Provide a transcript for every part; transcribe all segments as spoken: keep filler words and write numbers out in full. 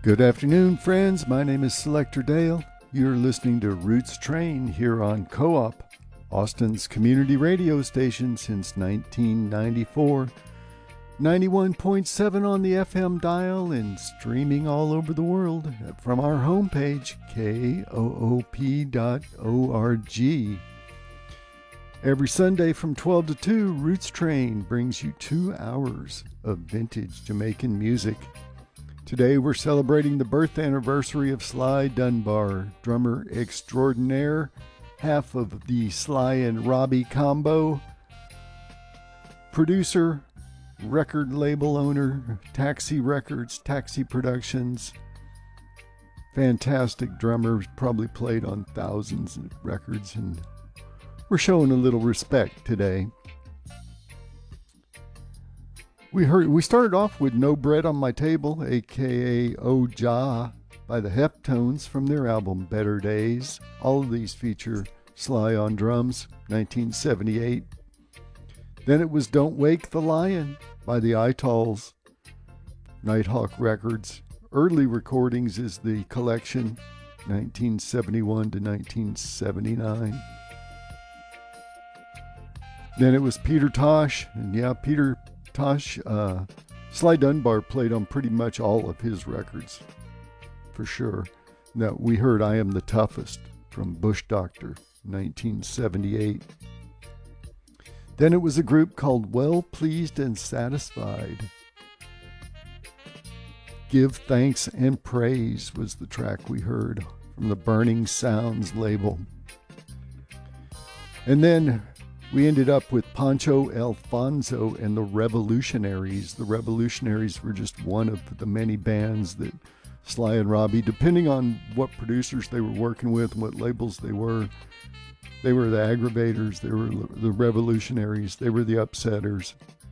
Good afternoon, friends. My name is Selector Dale. You're listening to Roots Train here on Co-op, Austin's community radio station since nineteen ninety-four. ninety-one point seven on the F M dial and streaming all over the world from our homepage, K O O P dot org. Every Sunday from twelve to two, Roots Train brings you two hours of vintage Jamaican music. Today we're celebrating the birth anniversary of Sly Dunbar, drummer extraordinaire, half of the Sly and Robbie combo, producer, record label owner, Taxi Records, Taxi Productions, fantastic drummer, probably played on thousands of records, and we're showing a little respect today. We heard we started off with No Bread on My Table, aka Oh Jah, by the Heptones from their album Better Days. All of these feature Sly on drums, nineteen seventy-eight. Then it was Don't Wake the Lion by the Itals, Nighthawk Records. Early recordings is the Collection, nineteen seventy-one to nineteen seventy-nine. Then it was Peter Tosh, and yeah, Peter Tosh, uh, Sly Dunbar played on pretty much all of his records, for sure. Now, we heard I Am the Toughest from Bush Doctor, nineteen seventy-eight. Then it was a group called Well Pleased and Satisfied. Give Thanks and Praise was the track we heard from the Burning Sounds label. And then we ended up with Pancho Alfonso and the Revolutionaries. The Revolutionaries were just one of the many bands that Sly and Robbie, depending on what producers they were working with and what labels they were, they were the Aggravators, they were the Revolutionaries, they were the Upsetters.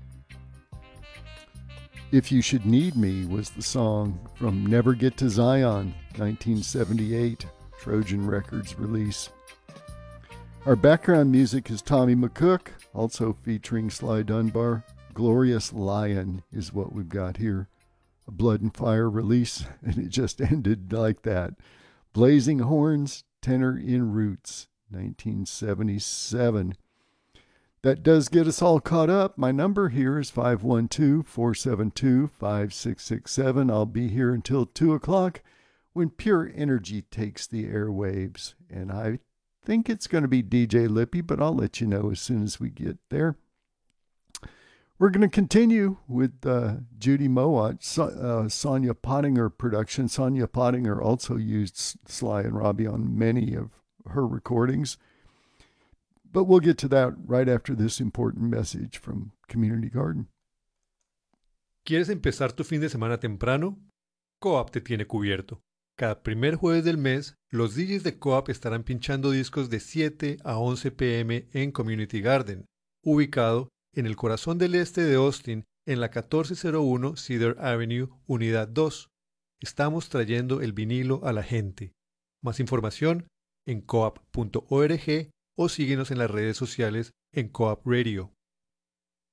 If You Should Need Me was the song from Never Get to Zion, nineteen seventy-eight, Trojan Records release. Our background music is Tommy McCook, also featuring Sly Dunbar. Glorious Lion is what we've got here. A Blood and Fire release, and it just ended like that. Blazing Horns, Tenor in Roots, nineteen seventy-seven. That does get us all caught up. My number here is five one two, four seven two, five six six seven. I'll be here until two o'clock when Pure Energy takes the airwaves, and I think it's going to be D J Lippy, but I'll let you know as soon as we get there. We're going to continue with uh, Judy Mowat, so, uh, Sonia Pottinger production. Sonia Pottinger also used Sly and Robbie on many of her recordings, but we'll get to that right after this important message from Community Garden. ¿Quieres empezar tu fin de semana temprano? Co-op te tiene cubierto. Cada primer jueves del mes, los D Js de Co-op estarán pinchando discos de siete a once p m en Community Garden, ubicado en el corazón del este de Austin, en la catorce cero uno Cedar Avenue, Unidad dos. Estamos trayendo el vinilo a la gente. Más información en coop punto org o síguenos en las redes sociales en Co-op Radio.